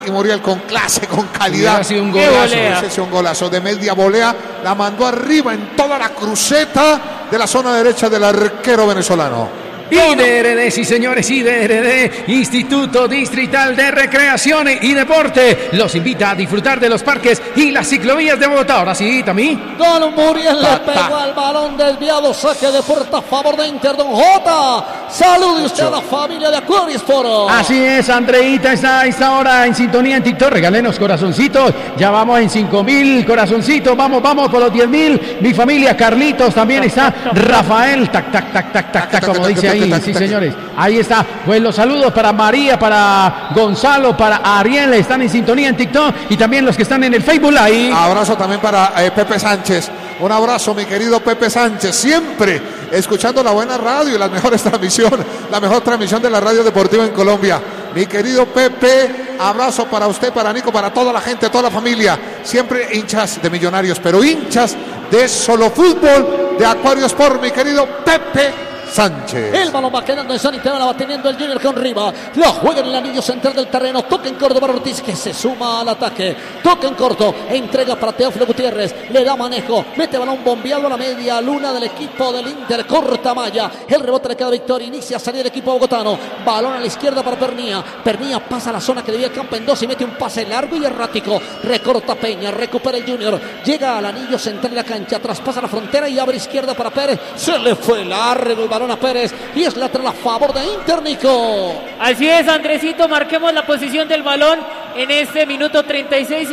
Y Muriel con clase, con calidad. Ha sido un golazo. Ese es un golazo de media volea. La mandó arriba en toda la cruceta de la zona derecha del arquero venezolano. IDRD, sí señores, IDRD, Instituto Distrital de Recreación y Deporte, los invita a disfrutar de los parques y las ciclovías de Bogotá. Ahora sí, Tamí. Don Muriel le pegó al balón desviado, saque de puerta a favor de Inter. Don Jota, salude usted a la familia de Aquarisport. Así es, Andreita está a esta hora en sintonía en TikTok. Regálenos corazoncitos, ya vamos en 5,000 corazoncitos, vamos por los 10,000. Mi familia, Carlitos, también está Rafael, tac, como dice ahí. Sí, señores, ahí está. Pues los saludos para María, para Gonzalo, para Ariel, están en sintonía en TikTok y también los que están en el Facebook Live. Abrazo también para Pepe Sánchez. Un abrazo, mi querido Pepe Sánchez, siempre escuchando la buena radio y las mejores transmisiones, la mejor transmisión de la radio deportiva en Colombia. Mi querido Pepe, abrazo para usted, para Nico, para toda la gente, toda la familia. Siempre hinchas de Millonarios, pero hinchas de solo fútbol, de Aquarisport, mi querido Pepe Sánchez. El balón va quedando en zona interna, la va teniendo el Junior con Riva. Lo juega en el anillo central del terreno. Toca en corto para Ortiz, que se suma al ataque. Toca en corto, entrega para Teófilo Gutiérrez. Le da manejo, mete balón bombeado a la media luna del equipo del Inter. Corta malla, el rebote le queda a Victoria. Inicia a salir el equipo bogotano. Balón a la izquierda para Pernía. Pernía pasa a la zona que debía el campo en dos y mete un pase largo y errático. Recorta Peña, recupera el Junior. Llega al anillo central de la cancha, traspasa la frontera y abre izquierda para Pérez. Se le fue largo el balón a Pérez y es lateral a favor de Inter, Nico. Así es, Andresito, marquemos la posición del balón en este minuto 36,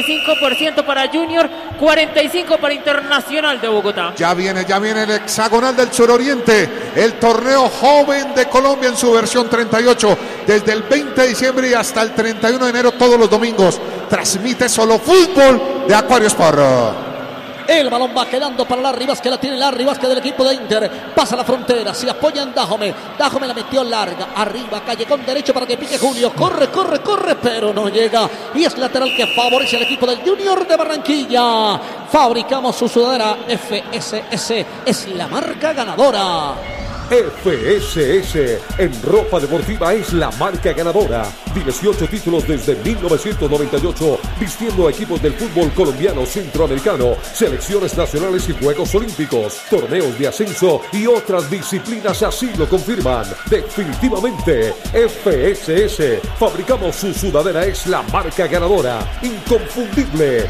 55% para Junior, 45% para Internacional de Bogotá. Ya viene el hexagonal del suroriente, el torneo joven de Colombia en su versión 38, desde el 20 de diciembre y hasta el 31 de enero todos los domingos. Transmite solo fútbol de Aquarisport. El balón va quedando para Larry Vázquez, la tiene Larry Vázquez del equipo de Inter. Pasa la frontera, se apoya en Dájome. Dájome la metió larga, arriba, calle con derecho para que pique Julio. Corre, pero no llega. Y es lateral que favorece al equipo del Junior de Barranquilla. Fabricamos su sudadera FSS, es la marca ganadora. FSS en ropa deportiva es la marca ganadora. 18 títulos desde 1998, vistiendo a equipos del fútbol colombiano, centroamericano, selecciones nacionales y Juegos Olímpicos, torneos de ascenso y otras disciplinas así lo confirman. Definitivamente, FSS, fabricamos su sudadera, es la marca ganadora, inconfundible.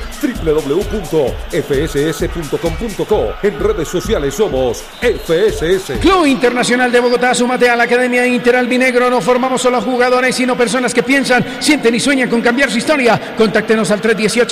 www.fss.com.co. En redes sociales somos FSS. Club Internacional de Bogotá, súmate a la Academia Inter Albinegro. No formamos solo jugadores, sino personas que piensan, sienten y sueñan con cambiar su historia. Contáctenos al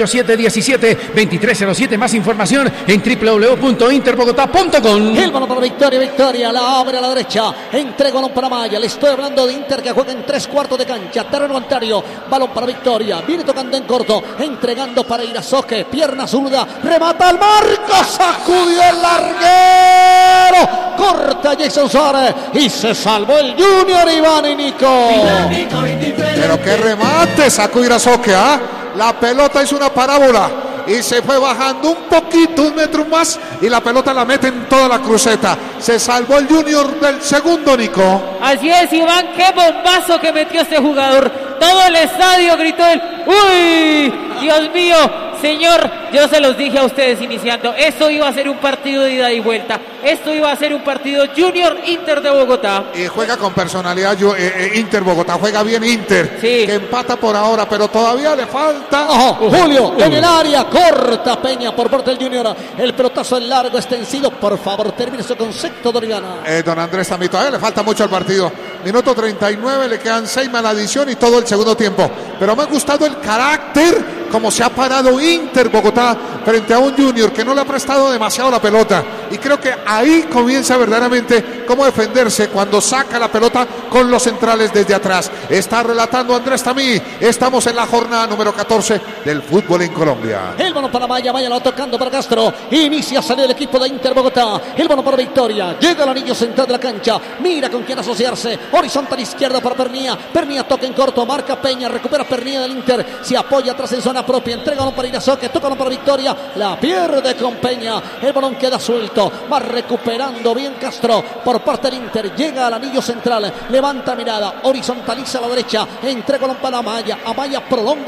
318-717-2307. Más información en www.interbogotá.com. El balón para Victoria, la abre a la derecha, entrega balón para Maya. Le estoy hablando de Inter que juega en 3/4 de cancha, terreno contrario. Balón para Victoria, viene tocando en corto, entregando para Irazoque, pierna zurda, remata al marco, sacudió el larguero, corta Jason Suárez y se salvó el Junior. Iván y Nico. Pero qué remate sacó Irazoque, ¿ah? La pelota hizo una parábola y se fue bajando un poquito, 1 metro más, y la pelota la mete en toda la cruceta. Se salvó el Junior del segundo, Nico. Así es, Iván, qué bombazo que metió este jugador. Todo el estadio gritó el ¡uy! Dios mío, señor, yo se los dije a ustedes iniciando, esto iba a ser un partido de ida y vuelta, esto iba a ser un partido Junior Inter de Bogotá. Y juega con personalidad Inter Bogotá, juega bien Inter, sí, que empata por ahora, pero todavía le falta. Julio en el área, corta Peña por parte del Junior, el pelotazo en largo extensido. Por favor, termine su concepto, Dorigana. Don Andrés, a mí todavía le falta mucho al partido. Minuto 39, le quedan 6 más la adición y todo el segundo tiempo, pero me ha gustado el carácter como se ha parado Inter Bogotá frente a un Junior que no le ha prestado demasiado la pelota, y creo que ahí comienza verdaderamente cómo defenderse cuando saca la pelota con los centrales desde atrás. Está relatando Andrés Tamí. Estamos en la jornada número 14 del fútbol en Colombia. El balón para Maya lo va tocando para Castro, inicia a salir el equipo de Inter Bogotá. El balón para Victoria, llega al anillo central de la cancha, mira con quién asociarse, horizontal izquierda para Pernía toca en corto, marca Peña, recupera Pernía del Inter, se apoya atrás en zona propia, entrega balón para Irazoque, toca balón para Victoria, la pierde con Peña, el balón queda suelto, va recuperando bien Castro por por parte del Inter. Llega al anillo central, levanta mirada, horizontaliza a la derecha, entrega balón para Amaya. Amaya prolonga